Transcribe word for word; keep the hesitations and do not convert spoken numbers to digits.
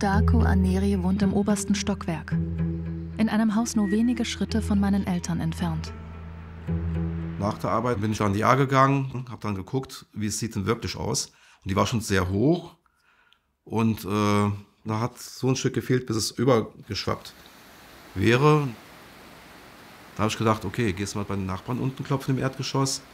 Darko Aneri wohnt im obersten Stockwerk. In einem Haus nur wenige Schritte von meinen Eltern entfernt. Nach der Arbeit bin ich an die A gegangen, habe dann geguckt, wie es sieht denn wirklich aus. Und die war schon sehr hoch. Und äh, da hat so ein Stück gefehlt, bis es übergeschwappt wäre. Da habe ich gedacht, okay, gehst mal bei den Nachbarn unten klopfen im Erdgeschoss.